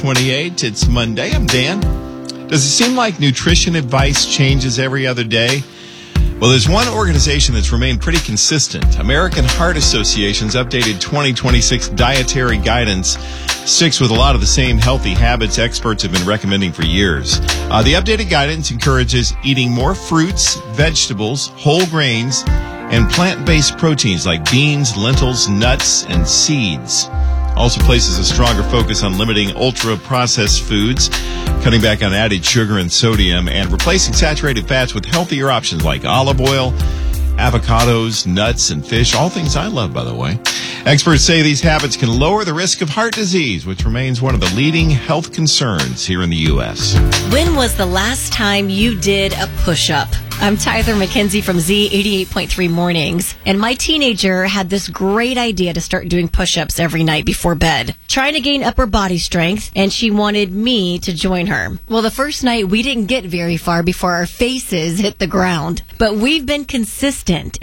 28. It's Monday. I'm Dan. Does it seem like nutrition advice changes every other day? Well, there's one organization that's remained pretty consistent. American Heart Association's updated 2026 dietary guidance sticks with a lot of the same healthy habits experts have been recommending for years. The updated guidance encourages eating more fruits, vegetables, whole grains, and plant-based proteins like beans, lentils, nuts, and seeds. Also places a stronger focus on limiting ultra-processed foods, cutting back on added sugar and sodium, and replacing saturated fats with healthier options like olive oil, avocados, nuts, and fish. All things I love, by the way. Experts say these habits can lower the risk of heart disease, which remains one of the leading health concerns here in the U.S. When was the last time you did a push-up? I'm Tyler McKenzie from Z88.3 Mornings, and my teenager had this great idea to start doing push-ups every night before bed, trying to gain upper body strength, and she wanted me to join her. Well, the first night we didn't get very far before our faces hit the ground, but we've been consistent.